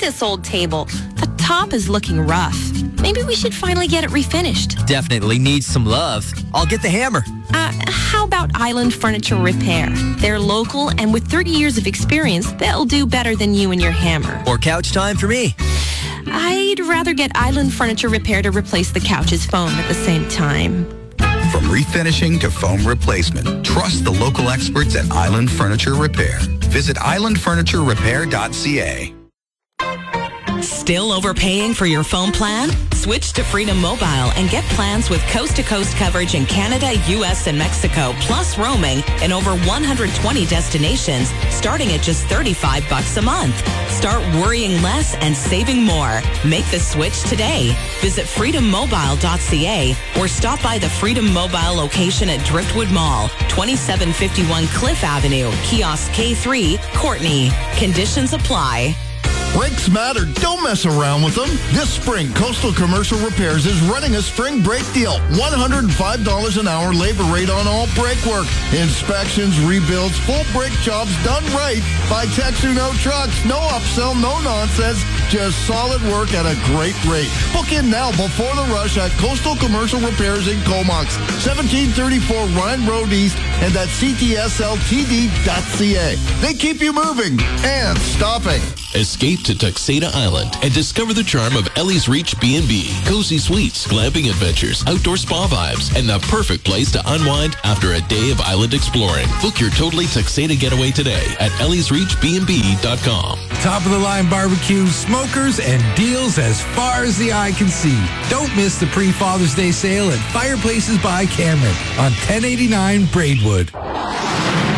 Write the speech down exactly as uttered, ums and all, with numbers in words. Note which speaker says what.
Speaker 1: this old table. The top is looking rough. Maybe we should finally get it refinished.
Speaker 2: Definitely needs some love. I'll get the hammer.
Speaker 1: Uh, how about Island Furniture Repair? They're local, and with thirty years of experience, they'll do better than you and your hammer.
Speaker 2: Or couch time for me.
Speaker 1: I'd rather get Island Furniture Repair to replace the couch's foam at the same time.
Speaker 3: From refinishing to foam replacement, trust the local experts at Island Furniture Repair. Visit island furniture repair dot c a.
Speaker 4: Still overpaying for your phone plan? Switch to Freedom Mobile and get plans with coast-to-coast coverage in Canada, U S, and Mexico, plus roaming in over one hundred twenty destinations, starting at just thirty-five bucks a month. Start worrying less and saving more. Make the switch today. Visit freedom mobile dot c a or stop by the Freedom Mobile location at Driftwood Mall, twenty-seven fifty-one Cliff Avenue, Kiosk K three, Courtney. Conditions apply.
Speaker 5: Brakes matter. Don't mess around with them. This spring, Coastal Commercial Repairs is running a spring brake deal. one hundred five dollars an hour labor rate on all brake work. Inspections, rebuilds, full brake jobs done right by Texuno Trucks. No upsell, no nonsense. Just solid work at a great rate. Book in now before the rush at Coastal Commercial Repairs in Comox, seventeen thirty-four Ryan Road East, and at c t s l t d dot c a. They keep you moving and stopping.
Speaker 6: Escape to Tuxedo Island and discover the charm of Ellie's Reach B and B. Cozy suites, glamping adventures, outdoor spa vibes, and the perfect place to unwind after a day of island exploring. Book your totally Tuxedo getaway today at ellies reach b and b dot com.
Speaker 7: Top of the line barbecue, smokers, and deals as far as the eye can see. Don't miss the pre-Father's Day sale at Fireplaces by Cameron on ten eighty-nine Braidwood.